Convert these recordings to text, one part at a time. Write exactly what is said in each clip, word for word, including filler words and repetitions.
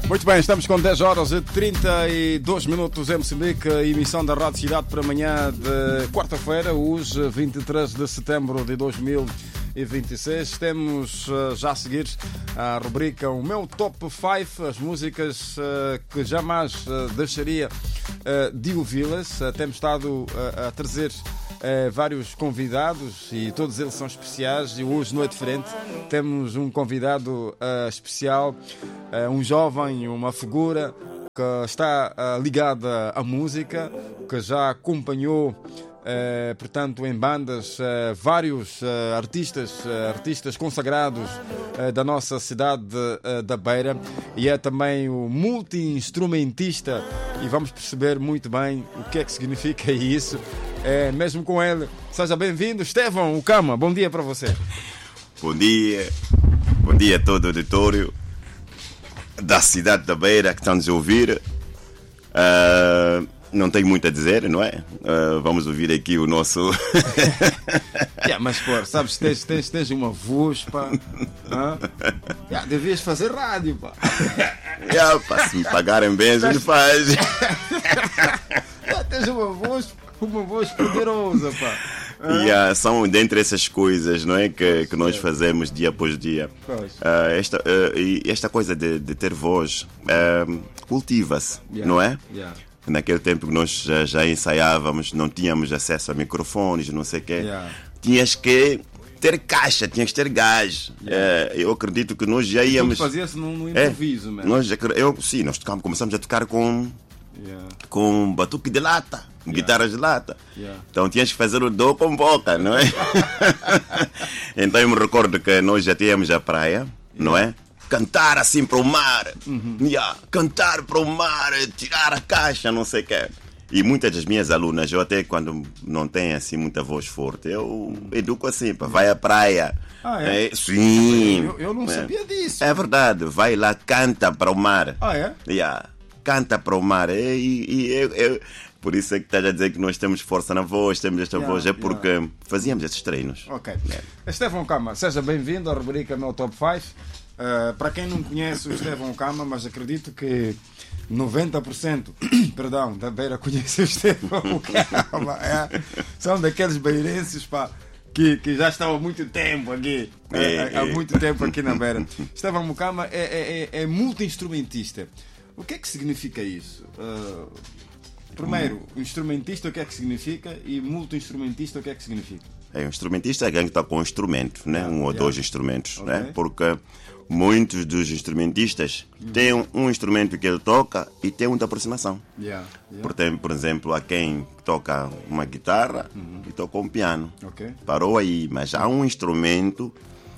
Muito bem, estamos com dez horas e trinta e dois minutos em Moçambique, emissão da Rádio Cidade para amanhã de quarta-feira, hoje vinte e três de setembro de dois mil e vinte e seis. Temos já a seguir a rubrica O Meu Top cinco, as músicas que jamais deixaria de ouvi-las. Temos estado a trazer Uh, vários convidados e todos eles são especiais e hoje não é diferente. Temos um convidado uh, especial, uh, um jovem, uma figura que está uh, ligada à música, que já acompanhou Uh, portanto, em bandas, uh, vários uh, artistas, uh, artistas consagrados uh, da nossa cidade uh, da Beira, e é também o multi-instrumentista, e vamos perceber muito bem o que é que significa isso, é mesmo com ele. Seja bem-vindo, Estevão Ukama, bom dia para você. Bom dia, bom dia a todo o auditório da cidade da Beira que estão nos a ouvir. Uh... Não tenho muito a dizer, não é? Uh, vamos ouvir aqui o nosso... yeah, mas, pô, sabes, tens, tens, tens uma voz, pá. Yeah, devias fazer rádio, pá. Yeah, pá, se me pagarem bem, a gente faz. Yeah, tens uma voz, uma voz poderosa, pá. Uh, yeah, são dentre essas coisas, não é, que, que nós fazemos dia após dia. Uh, esta, uh, e esta coisa de, de ter voz uh, cultiva-se, yeah, não é? Yeah. Naquele tempo que nós já, já ensaiávamos, não tínhamos acesso a microfones, não sei o quê. Yeah. Tinhas que ter caixa, tinhas que ter gás. Yeah. É, eu acredito que nós já íamos... Tudo fazia-se no, no improviso, é, mesmo. Nós, eu, sim, nós tocamos, começamos a tocar com, yeah, com batuque de lata, yeah, guitarras de lata. Yeah. Então tinhas que fazer o dó com boca, não é? Então eu me recordo que nós já tínhamos a praia, yeah, não é? Cantar assim para o mar, uhum, yeah, cantar para o mar, tirar a caixa, não sei o quê. E muitas das minhas alunas, eu até quando não tenho assim muita voz forte, eu educo assim, pá, vai à praia. Ah, é? É, sim. Eu, eu não é, sabia disso. É verdade, vai lá, canta para o mar. Ah, é? Yeah, canta para o mar. E, e, e eu, eu, por isso é que estás a dizer que nós temos força na voz, temos esta yeah, voz, é porque yeah, fazíamos esses treinos. Ok. Yeah. Estevão Ukama, seja bem-vindo à rubrica Meu Top cinco. Uh, para quem não conhece o Estevão Ukama, mas acredito que noventa por cento perdão, da Beira conhece o Estevão Ukama. É, são daqueles beirenses, pá, que, que já estão há muito tempo aqui, é, há muito tempo aqui na Beira. Estevão Ukama é, é, é multi-instrumentista. O que é que significa isso? Uh, primeiro, instrumentista, o que é que significa? E multi-instrumentista, o que é que significa? É, um instrumentista é alguém que está com um instrumento, né? um ou dois instrumentos, okay, né? Porque muitos dos instrumentistas uhum, têm um, um instrumento que ele toca e tem uma aproximação. Yeah, yeah. Por, tem, por exemplo, há quem toca uma guitarra uhum, e toca um piano. Okay. Parou aí, mas há um instrumento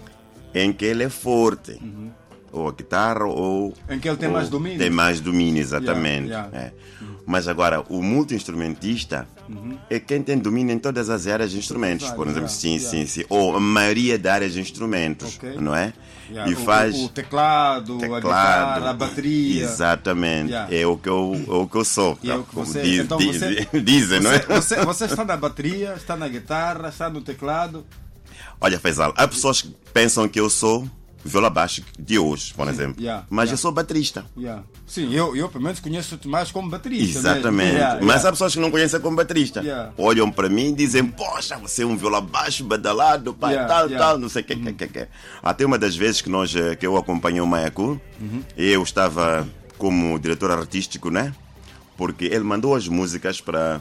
em que ele é forte. Uhum. Ou a guitarra, ou... Em que ele tem mais domínio. Tem mais domínio, exatamente. Yeah, yeah. É. Uhum. Mas agora, o multi-instrumentista uhum, é quem tem domínio em todas as áreas de instrumentos. Por exemplo, yeah, sim, yeah, sim, sim. Ou a maioria das áreas de instrumentos, okay, não é? Yeah. E faz... O, o teclado, teclado, a guitarra, a bateria. Exatamente. Yeah. É o que eu, é o que eu sou. E é o que você... Diz, então diz, você, dizem, não é? Você, você está na bateria, está na guitarra, está no teclado. Olha, Faisal, há pessoas que pensam que eu sou viola baixo de hoje, por exemplo. Yeah, mas yeah, eu sou baterista. Yeah. Sim, eu, eu pelo menos conheço-te mais como baterista. Exatamente. Yeah, mas yeah, há pessoas que não conhecem como baterista. Yeah. Olham para mim e dizem, poxa, você é um viola baixo, badalado, pá, yeah, tal, yeah, tal, não sei o que, uhum, que, que, que. Até uma das vezes que, nós, que eu acompanhei o Maiacu, uhum, eu estava como diretor artístico, né? Porque ele mandou as músicas para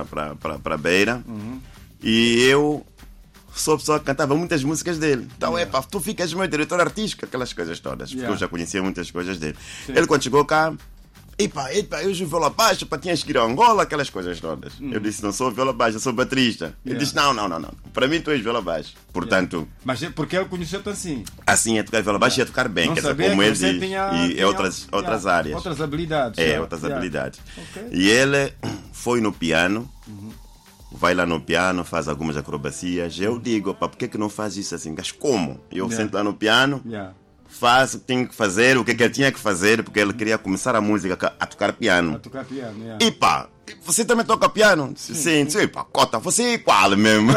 a Beira, uhum, e eu... sou a pessoa que cantava muitas músicas dele. Então, yeah, é pá, tu ficas meu diretor artístico, aquelas coisas todas, porque yeah, eu já conhecia muitas coisas dele. Sim. Ele, quando chegou cá, epá, epá, eu sou viola baixo, pá, tinhas que ir a Angola, aquelas coisas todas. Hum. Eu disse, não sou viola baixo, eu sou baterista. Yeah. Ele disse, não, não, não, não. Para mim, tu és viola baixo. Portanto... Yeah. Mas é porque ele conheceu-te assim? Assim, a tocar viola baixo, yeah, e a tocar bem, não quer dizer, como como ele diz, e, tinha, e tinha, outras, yeah, outras áreas. Outras habilidades. É, yeah, outras yeah, habilidades. Okay. E ele foi no piano, uhum, vai lá no piano, faz algumas acrobacias. Eu digo, pá, por que que não faz isso assim? Mas como? Eu yeah. sento lá no piano, yeah. faço o que tenho que fazer, o que que ele tinha que fazer, porque ele queria começar a música a tocar piano. A tocar piano, yeah. E pá, você também toca piano? Sim, sim, sim. Pá, cota, você é qual mesmo?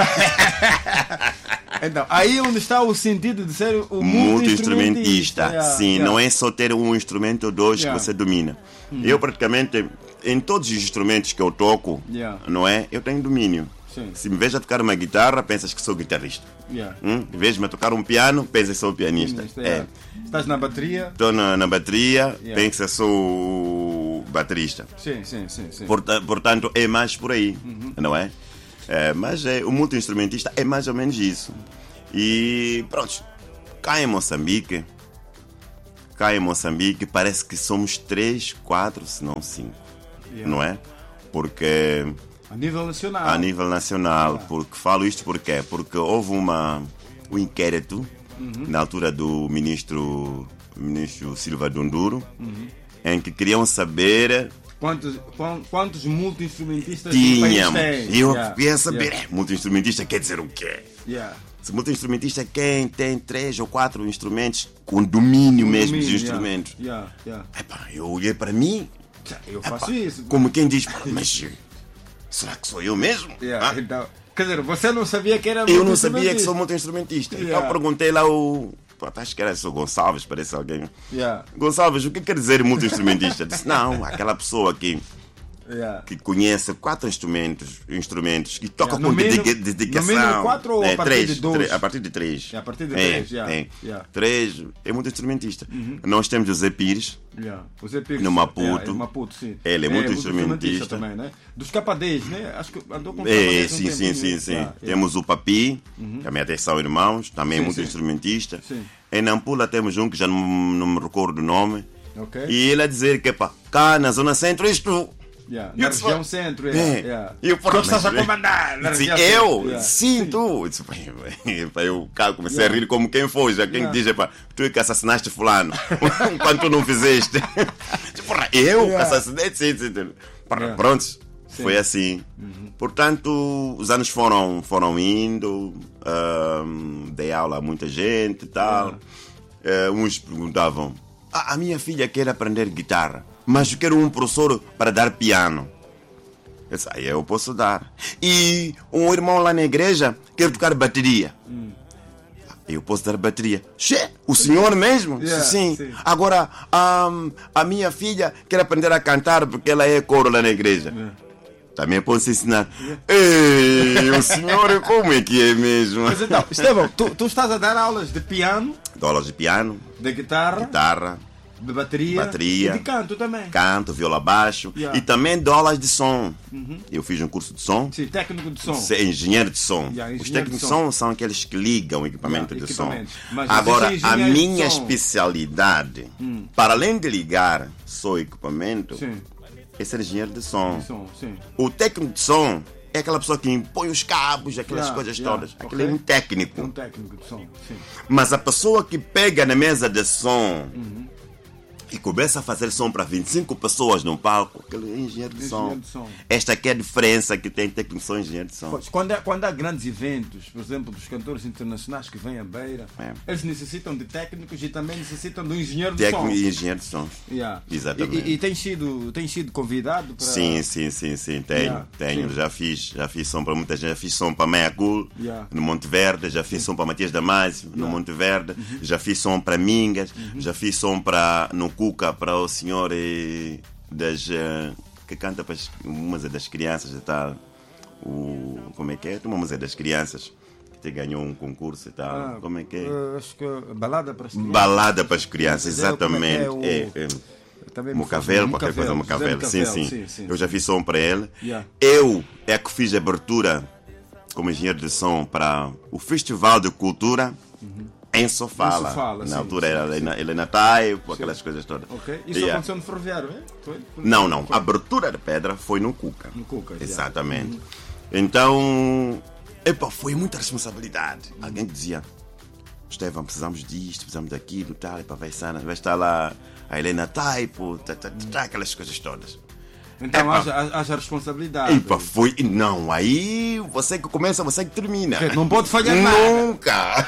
Então, aí onde está o sentido de ser o multi-instrumentista. Yeah, sim, yeah. não é só ter um instrumento ou dois Yeah. que você domina. Uhum. Eu praticamente, em todos os instrumentos que eu toco, Yeah. não é? Eu tenho domínio. Sim. Se me vejo a tocar uma guitarra, pensas que sou guitarrista. Yeah. Hum? Em vez de me tocar um piano, pensas que sou pianista. Isto É. é. Estás na bateria? Estou na, na bateria, Yeah. pensas que sou baterista. Sim, sim, sim. sim. Porta- Portanto, é mais por aí, Uhum. não é? É, mas é, o multi-instrumentista é mais ou menos isso. E pronto, cá em Moçambique, cá em Moçambique parece que somos três, quatro, se não cinco, Yeah. não é? Porque A nível nacional. a nível nacional, porque falo isto porque porque houve uma um inquérito Uhum. na altura do ministro ministro Silva Dunduro, Uhum. em que queriam saber. Quantos, quan- quantos multi-instrumentistas o país Tínhamos. tem? E eu Yeah, queria saber, yeah, é, multi-instrumentista quer dizer o quê? yeah. Se multi-instrumentista é quem tem três ou quatro instrumentos com domínio mesmo dos Domínio, instrumentos. Yeah, yeah, Epá, eu olhei para mim, yeah. Eu faço epá, isso. como quem diz, "Pá, mas será que sou eu mesmo? Yeah, Ah, então, quer dizer, você não sabia que era eu não sabia que sou multi-instrumentista. multi-instrumentista. Yeah. Então perguntei lá o. Pô, acho que era o Gonçalves, parece alguém. Yeah, Gonçalves, o que quer dizer multi-instrumentista? Disse, não, aquela pessoa que. yeah. que conhece quatro instrumentos, instrumentos que toca Yeah, no com mínimo- dedica- dedicação. no mínimo quatro ou a é, partir três, de dois? três, a partir de três. É, a partir de É, três, yeah, é. yeah. Três é muito instrumentista. Nós temos o Zé Pires, Yeah. O Zé Pires, No Maputo. yeah, é, Maputo, sim. Ele é multi-instrumentista. também, né? Dos K dez, né? Acho que andou com é, K dez um sim, sim, tempinho. sim, sim. Yeah, yeah. Temos o Papi, também até são irmãos, também é Sim, muito sim. instrumentista. Sim. Em Nampula temos um que já não, não me recordo o nome. Ok. E ele a dizer que pá, cá na Zona Centro isto. Yeah. E Na eu disse, região pá, centro, é. yeah, yeah. E eu, porra, Tu estás a mas- comandar na Sim, região eu? centro, yeah. Sim, tu. Eu, disse, "Bem, bem", pá, eu cá comecei Yeah. a rir como quem foi, já quem Yeah. diz, pá, tu é que assassinaste fulano, enquanto tu não fizeste. Porra, eu Yeah. assassinei, sim, sim. sim. Porra, Yeah. pronto, foi assim. Portanto, os anos foram, foram indo, ahm, dei aula a muita gente e tal. Eh, uns perguntavam, ah, a minha filha quer aprender guitarra, mas eu quero um professor para dar piano. Eu disse, aí eu posso dar. E um irmão lá na igreja quer tocar bateria. Eu posso dar bateria. Che, o senhor mesmo? Yeah, sim. sim. Agora, ahm, a minha filha quer aprender a cantar porque ela é coro lá na igreja. Também posso ensinar. Ei, o senhor, como é que é mesmo? Mas então, Estevão, tu, tu estás a dar aulas de piano, Dou aulas de piano, de guitarra, guitarra, de bateria, Bateria. e de canto também. canto, viola baixo Yeah. e também dou aulas de som. Eu fiz um curso de som. Sim, técnico de som. Ser engenheiro de som. Yeah, Os engenheiro técnicos de de som. som são aqueles que ligam o equipamento Yeah, de som. equipamentos. Mas Agora, existem a engenheiros de minha som. especialidade, para além de ligar só o equipamento, Sim, é ser engenheiro de som. som, sim. O técnico de som é aquela pessoa que impõe os cabos, aquelas Yeah, coisas yeah, todas. ok. Aquele é um técnico. É um técnico de som, sim. Mas a pessoa que pega na mesa de som Uhum. e começa a fazer som para vinte e cinco pessoas no palco, aquele é engenheiro de, Engenheiro som. de som. Esta aqui é a diferença que tem técnico de som e engenheiro de som. Pois, Quando há, quando há grandes eventos, por exemplo, dos cantores internacionais que vêm à beira, É. eles necessitam de técnicos e também necessitam de um engenheiro de Técnico som. e engenheiro de som. Yeah. Exatamente. E, e, e tem sido, tem sido convidado para. Sim, sim, sim, sim, tenho, Yeah, tenho. sim. Já fiz, já fiz som para muita gente, já fiz som para Meia Cool, Yeah. no Monte Verde, já fiz som para Matias Damasio, no Yeah. Monte Verde, já fiz som para Mingas, já fiz som para no Cuca, para o senhor eh, das eh, que canta para as- o Museu das Crianças e tal. O, como é que é? Uma Museu das Crianças, que te ganhou um concurso e tal. Ah, como é que é? eh, acho que balada para as crianças. Balada para as crianças, Mas é, como é que exatamente. é o- É, é. Também me Mocavelo, faz- qualquer coisa, Mocavelo, Mocavelo. Sim, José sim, Mocavelo, sim, sim. Eu já fiz som para ele. Yeah. Eu é que fiz a abertura como engenheiro de som para o Festival de Cultura em Sofala. Em Sofala, Na sim, altura sim, era sim. Helena- Helena Taipo, aquelas coisas todas. Ok. Isso Yeah. aconteceu no Ferroviário, é? Foi? Não, não. Foi. A abertura da pedra foi no Cuca. No Cuca, yeah. Exatamente. Então, epa, foi muita responsabilidade. Alguém dizia, Estevão, precisamos disto, precisamos daquilo, tal, epa, vai, estar, vai estar lá a Helena Taipo, tá, tá, tá, aquelas coisas todas. Então Epa. haja, haja responsabilidade. Epa, foi. Não, aí você que começa, você que termina. Não pode falhar nada. Nunca!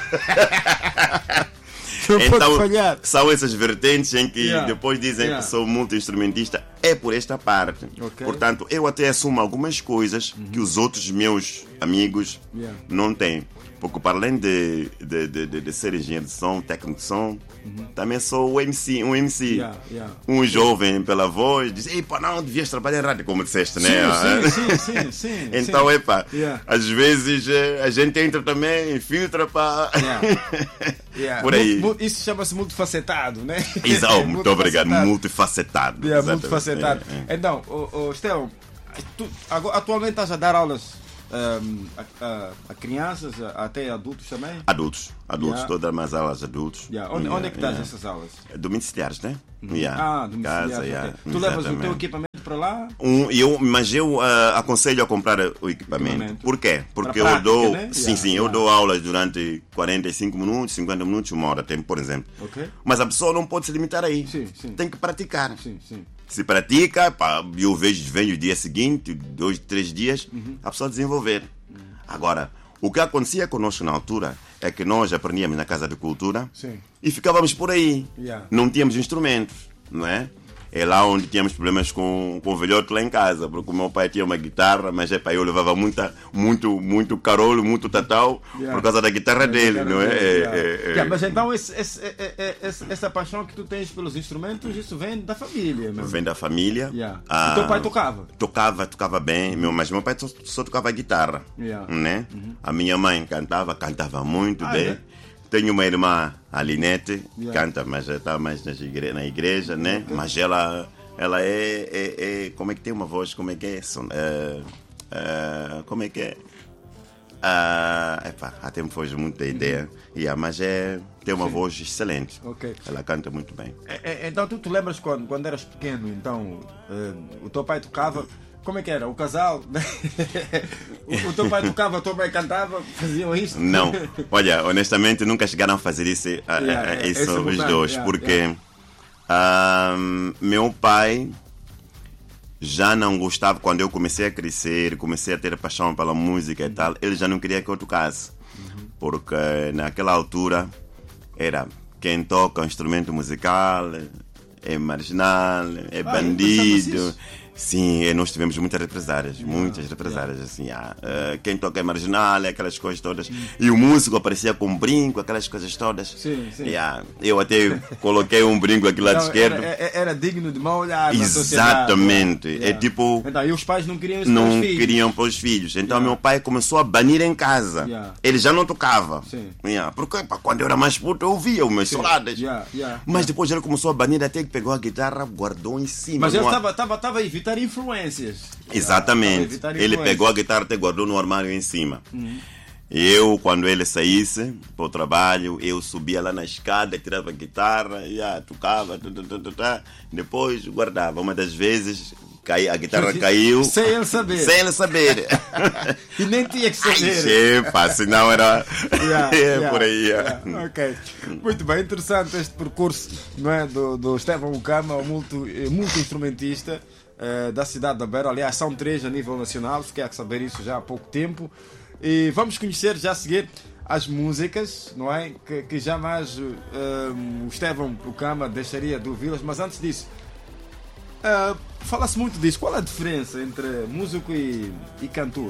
Não Então, pode falhar. são essas vertentes em que Yeah. depois dizem Yeah. que sou multi-instrumentista. é por esta parte. Okay. Portanto, eu até assumo algumas coisas uhum. que os outros meus amigos yeah. não têm. Porque para além de, de, de, de, de ser engenheiro de som, técnico de som, uhum. também sou um M C. Um, M C. Yeah, yeah. um jovem pela voz diz, ei pá, não, devias trabalhar em rádio, como disseste, né? Sim, sim, sim, sim, então, sim. epá, yeah. às vezes a gente entra também, filtra para... Yeah. Yeah. Por aí. Isso chama-se multifacetado, né? Exato, muito obrigado, multifacetado. Yeah, multifacetado. É. Então, oh, oh, Estevão, tu atualmente estás a dar aulas Um, a, a, a crianças, a, até adultos também? Adultos, adultos, yeah. todas as aulas adultos. Yeah. Onde, yeah, onde é que estás yeah. essas aulas? Domiciliares, né? Uhum. Yeah. Ah, domiciliares. Casa, okay. yeah. Tu levas o teu equipamento para lá? Um, eu, mas eu uh, aconselho a comprar o equipamento. equipamento. Por quê? Porque prática, eu dou, né? sim, yeah. sim, yeah. eu dou aulas durante quarenta e cinco minutos, cinquenta minutos, uma hora, tempo, por exemplo. Okay. Mas a pessoa não pode se limitar aí. Sim, sim. Tem que praticar. Sim, sim. Se pratica, pá, eu vejo, venho o dia seguinte, dois, três dias, uhum. a pessoa desenvolver. Uhum. Agora, o que acontecia conosco na altura é que nós aprendíamos na Casa de Cultura Sim. e ficávamos por aí. Yeah. Não tínhamos instrumentos, não é? É lá onde tínhamos problemas com, com o velhote lá em casa, porque o meu pai tinha uma guitarra, mas é, pá, eu levava muita, muito, muito carolo, muito tatal, yeah. por causa da guitarra é, dele, não é? Dele, yeah. é, é, é. Yeah, mas então esse, esse, esse, essa paixão que tu tens pelos instrumentos, isso vem da família mesmo? Vem da família. Yeah. Ah, o teu pai tocava? Tocava, tocava bem, meu, mas meu pai só, só tocava guitarra, yeah. né? Uhum. A minha mãe cantava, cantava muito ah, bem. É? Tenho uma irmã, a Linete, yeah. canta, mas está mais na igreja, na igreja, né? Okay. Mas ela, ela é, é, é, como é que tem uma voz, como é que é? é, é como é que é? Ah, epá, até me foge muito da ideia, uhum. yeah, mas é, tem uma Sim. voz excelente. Okay. Ela canta muito bem. É, é, então tu te lembras quando, quando eras pequeno, então uh, o teu pai tocava, como é que era? O casal? o, o teu pai tocava, o teu pai cantava, faziam isso? Não, olha, honestamente nunca chegaram a fazer isso, a, yeah, a, a, isso é, os dois, yeah, porque yeah. um, meu pai já não gostava, quando eu comecei a crescer, comecei a ter paixão pela música e tal, ele já não queria que eu tocasse, uhum. porque naquela altura era quem toca um instrumento musical é marginal, é ah, bandido. Sim, nós tivemos muitas represárias, yeah, muitas represárias, yeah. assim, ah, uh, quem toca é marginal, aquelas coisas todas, mm. e o músico aparecia com um brinco, aquelas coisas todas. Sim, sim. Yeah. Eu até coloquei um brinco aqui lá então, de esquerdo. Era, era digno de mal olhar. Exatamente. Yeah. É tipo. Então, e os pais não queriam isso não para os filhos? queriam para os filhos. Então, yeah. meu pai começou a banir em casa. Yeah. Ele já não tocava. Sim. Yeah. Porque pá, quando eu era mais puto, eu ouvia os meus soladas. Yeah. Yeah. Mas yeah. depois ele começou a banir, até que pegou a guitarra, guardou em cima. Mas ele estava a evitar influências. Exatamente. Ah, ele pegou a guitarra e guardou no armário em cima. Uhum. Eu, quando ele saísse para o trabalho, eu subia lá na escada, tirava a guitarra, ia, tocava, tu, tu, tu, tu, tu, depois guardava. Uma das vezes cai, a guitarra caiu. Sem ele saber. Sem ele saber. E nem tinha que saber. Epa, senão era yeah, é, yeah, por aí. Yeah. Ok. Muito bem, interessante este percurso, não é, do, do Estevão Ukama, o multi-instrumentista. Uh, da cidade da Beira, aliás são três a nível nacional, fiquei a saber isso já há pouco tempo, e vamos conhecer já a seguir as músicas, não é? Que, que jamais uh, o Estevão Ukama deixaria de ouvi-las, mas antes disso, uh, fala-se muito disso, qual é a diferença entre músico e, e cantor?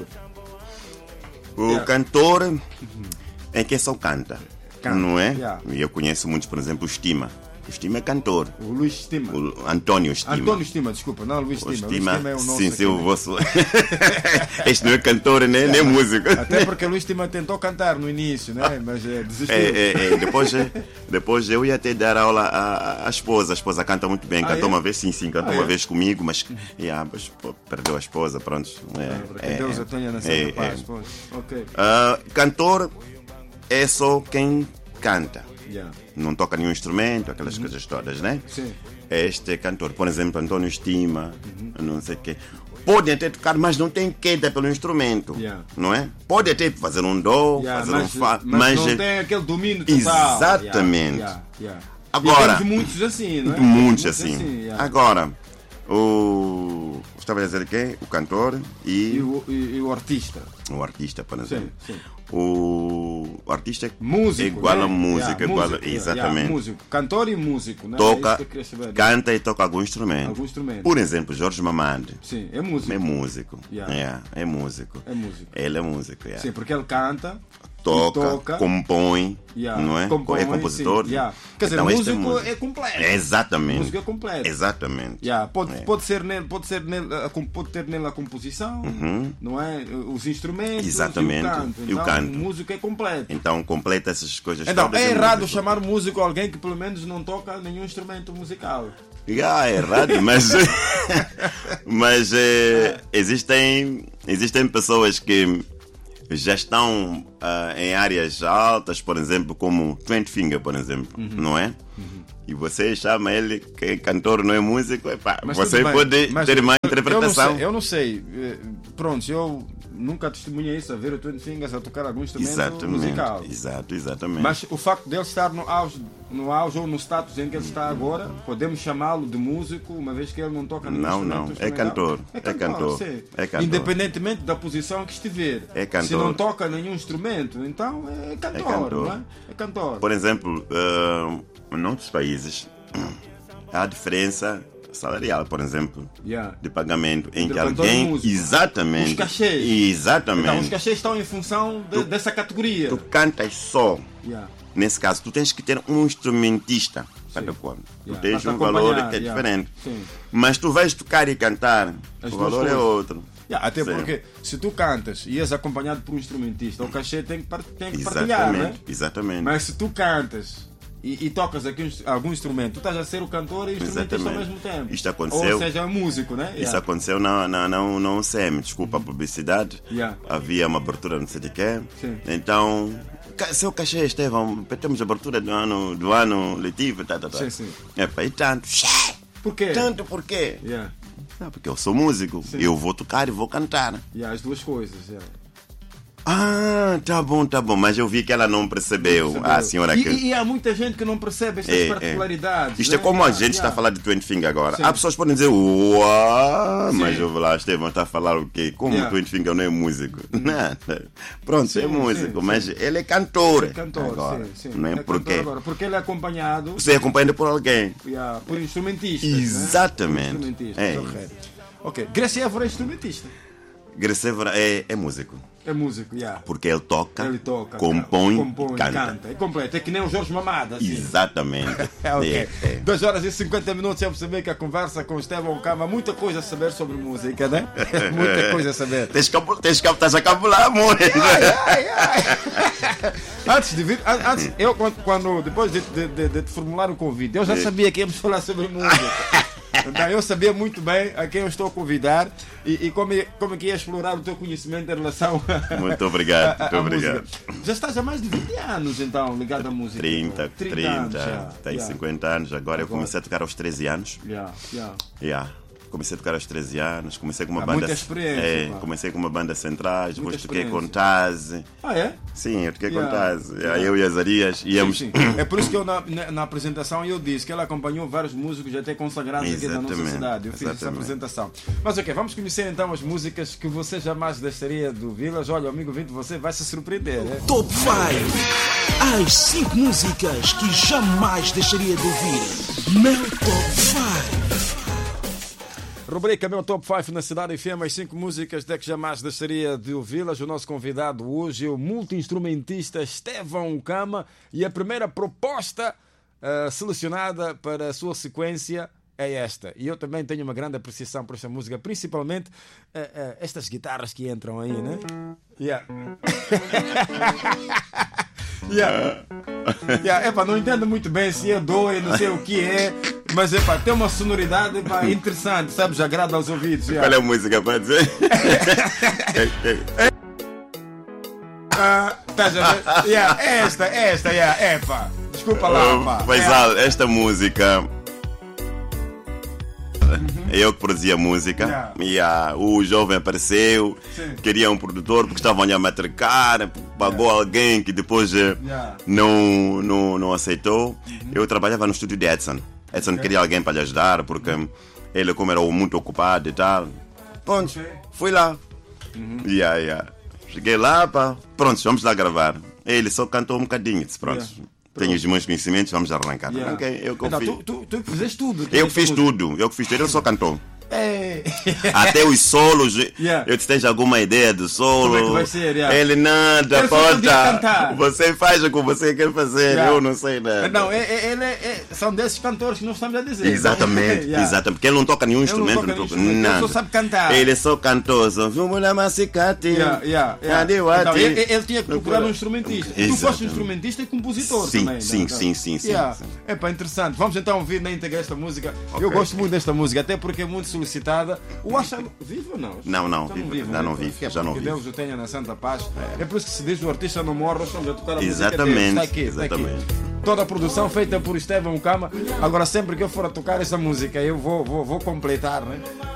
O yeah. cantor uhum. é quem só canta, canta. não é? Yeah. Eu conheço muitos, por exemplo, o Estima. O Estima é cantor. O Luís Estima. O António Estima. António Estima, desculpa, não Luís Estima. O Estima, Luís Estima é o nosso. sim, sim, o vosso. Este não é cantor nem, é, nem músico. Até porque o Luís Estima tentou cantar no início, né? Mas é, desistiu. É, é, é. Depois, depois eu ia até dar aula à, à esposa. A esposa canta muito bem. Ah, cantou é? uma vez, sim, sim, cantou ah, uma é? vez comigo, mas yeah, perdeu a esposa, pronto. É, é, Deus a tenha na santa paz. É. Okay. Uh, cantor é só quem canta. Yeah. Não toca nenhum instrumento, aquelas uhum. coisas todas, né? Sim. Este cantor, por exemplo, António Estima, uhum. não sei o quê, pode até tocar, mas não tem queda pelo instrumento, yeah. não é? Pode até fazer um dó, yeah, fazer mas, um fá, mas, mas não tem aquele domínio total. Exatamente. Yeah, yeah, yeah. Agora, e muitos assim, não é? Muitos, muitos assim. assim yeah. Agora, O... Estava a dizer quem? O cantor e... E o, e, e o artista. O artista, por exemplo. Sim, sim. O... o artista é músico, igual né? a música. Yeah, igual músico, a... Exatamente. Yeah, músico. Cantor e músico. Né? Toca, é isso que eu saber, canta e toca algum instrumento. Algum instrumento. Por exemplo, Jorge Mamande. Sim, é músico. É músico. Yeah. Yeah, é músico. É músico. Ele é músico. Yeah. Sim, porque ele canta, Toca, toca, compõe, yeah, não é? compõe, é compositor. sim, yeah. Quer dizer, Então, o este músico músico. é completo. Exatamente. Músico é completo. Exatamente. Yeah, pode, É. pode, ser nele, pode, ser nele, a com- pode ter nele a composição, Uhum. não é? Os instrumentos Exatamente. e o canto. E o Então, canto. o músico é completo. Então completa essas coisas Então, todas. é errado músico. chamar músico alguém que pelo menos não toca nenhum instrumento musical. Ah, é errado, mas, mas eh, existem, existem pessoas que já estão ah, em áreas altas, por exemplo, como Trent Finger, por exemplo, Uhum. não é? E você chama ele que é cantor, não é músico, epá, Mas você tudo bem, pode mas ter uma eu- interpretação. Eu não sei, eu não sei. Eh, Pronto, eu nunca testemunhei isso, a ver o Twin Fingers a tocar algum instrumento Exatamente. musical. Exato, exatamente. Mas o facto dele estar no auge, no auge ou no status em que ele está agora, podemos chamá-lo de músico, uma vez que ele não toca nenhum Não, instrumento não, é instrumental. cantor, é cantor, sim. é cantor. Independentemente da posição que estiver. É cantor. Se não toca nenhum instrumento, então é cantor, cantor. não é? É cantor. Por exemplo, ah, em outros países há diferença salarial, por exemplo, Yeah. de pagamento em Entre que cantor e alguém músico. exatamente Os cachês. exatamente Então, os cachês estão em função de- dessa categoria. tu cantas só. Yeah. Nesse caso, tu tens que ter um instrumentista cada quando. Tu Yeah. tens Para um te valor acompanhar, que é yeah. diferente. Sim. Mas tu vais tocar e cantar, As o duas valor é coisas. outro. Yeah, até Sim. porque se tu cantas e és acompanhado por um instrumentista, o cachê tem que, par- tem que partilhar, né? Exatamente, exatamente. Mas se tu cantas e, e tocas aqui um- algum instrumento, tu estás a ser o cantor e o instrumentista ao Exatamente. mesmo tempo. Isto aconteceu. Ou seja, é músico, né? Isso Yeah. aconteceu na, na, na, na U C M, desculpa a publicidade. Yeah. Havia uma abertura, não sei de quê. Sim. Então, ca- seu cachê, Estevão, temos abertura do ano, do ano letivo, tá, tá, tá. Sim, sim. Epa, e tanto? Por quê? Tanto por quê? Yeah. Não, porque eu sou músico, Sim. eu vou tocar e vou cantar. Yeah, as duas coisas. Yeah. Ah, tá bom, tá bom, mas eu vi que ela não percebeu, Percebeu? a senhora e, que... e, e há muita gente que não percebe estas É, é. particularidades. Isto né? é como a Yeah, gente está yeah. a falar de Twin Finger agora. Sim. Há pessoas que podem dizer, uau, mas Sim. eu vou lá, Estevão está a falar o quê? Como Yeah. o Twin Finger não é músico? Nada. Pronto, Sim, é músico, sim, mas ele é cantor. É cantor, agora. sim, sim. Não é, É porque cantor agora, porque ele é acompanhado você é acompanhado por alguém. yeah, por instrumentistas. Exatamente. Né? Por instrumentistas, É. ok. Ok, Gracie Évora é instrumentista. Grecevra é, é músico. É músico, yeah. Porque ele toca, Ele toca, compõe, compõe canta. canta. É completo, é que nem o Jorge Mamada. Assim. Exatamente. É, ok. É, é. duas horas e cinquenta minutos. Eu percebi que a conversa com o Estevão Cama, muita coisa a saber sobre música, né? Muita coisa a saber. Tens que tens que estás a cabular, amor. Ai, ai. Antes de vir, an- antes, eu quando, quando- depois de, de, de, de te formular o convite, eu já sabia que íamos falar sobre música. Então, eu sabia muito bem a quem eu estou a convidar e, e como, é- como é que ia explorar o teu conhecimento em relação a, Muito obrigado, a- a- muito a obrigado. música. Já estás há mais de vinte anos, então, ligado à música. trinta, trinta, anos já. tem Yeah. cinquenta anos agora. Eu Agora. comecei a tocar aos treze anos. Yeah, yeah. Yeah. Comecei a tocar aos treze anos, comecei com uma Há banda. muita experiência, É, pá. comecei com uma banda centrais, depois Muita toquei com experiência. Tazi. Ah, é? Sim, eu toquei Yeah. com Tazi. Yeah. Eu e as Arias íamos. Sim, sim. É por isso que eu na, na, na apresentação eu disse que ela acompanhou vários músicos até consagrados aqui da nossa Exatamente, cidade. Eu fiz essa exatamente. apresentação. Mas ok, vamos conhecer então as músicas que você jamais deixaria de ouvi-las. Olha, amigo vinte, você vai se surpreender. É? Top cinco. As cinco músicas que jamais deixaria de ouvir. Meu Top cinco. Rubrica Meu Top cinco na Cidade F M, as cinco músicas de que jamais deixaria de ouvi-las. O nosso convidado hoje é o multi-instrumentista Estevão Cama e a primeira proposta uh, selecionada para a sua sequência é esta. E eu também tenho uma grande apreciação por esta música, principalmente uh, uh, estas guitarras que entram aí, né? Yeah. Yeah. Yeah, epa, não entendo muito bem se é dó e não sei o que é, mas epa, tem uma sonoridade epa, interessante, sabes? Agrada aos ouvidos. Yeah. Qual é a música para dizer? Ah, estás a ver? Yeah, é esta, é esta, yeah, epa. Desculpa lá, pá. Faisal, esta música. Eu que produzia a música. Yeah. E ah, o jovem apareceu, Sim. queria um produtor porque estavam a matracar, pagou alguém que depois eh, Yeah. não, não, não aceitou. Eu trabalhava no estúdio de Edson. Edson queria alguém para lhe ajudar porque Ele, como era muito ocupado e tal, pronto, fui lá. Uhum. Yeah, yeah. Cheguei lá, pá, pronto, vamos lá gravar. Ele só cantou um bocadinho, disse, pronto. Yeah. Tenho os meus conhecimentos, vamos arrancar. Yeah. Okay, eu que então, fiz. Tu, tu, tu fizeste tudo. Eu fiz tudo, eu que fiz tudo, ele só cantou. Ei. Até os solos, yeah. eu te tens alguma ideia do solo? Como é que vai ser? Yeah. Ele nada, ele porta. Você faz o que você quer fazer, yeah. eu não sei nada. Não, ele é, é, é, são desses cantores que nós estamos a dizer. Exatamente, yeah. exatamente. Porque ele não toca nenhum ele instrumento, não toca não toca nenhum nada. Ele só sabe cantar. Ele só cantou, só vamos lá macicate. Yeah, yeah, yeah. Então, ele, ele tinha que procurar um instrumentista. Exatamente. Tu foste um instrumentista e compositor sim, também. Sim, não? sim, sim, sim, yeah. sim. É pá, interessante. Vamos então ouvir na íntegra esta música. Okay. Eu gosto muito desta música, até porque é muito solicitada. O Acha vive ou não? Não, não, já vive, não vive. Já não vive, é já não vive. Que Deus o tenha na santa paz. É. é por isso que se diz o artista não morre, nós estamos a tocar a exatamente, música dele. Está aqui, exatamente. Está aqui. Toda a produção feita por Estevão Cama. Agora sempre que eu for a tocar essa música, eu vou, vou, vou completar, né?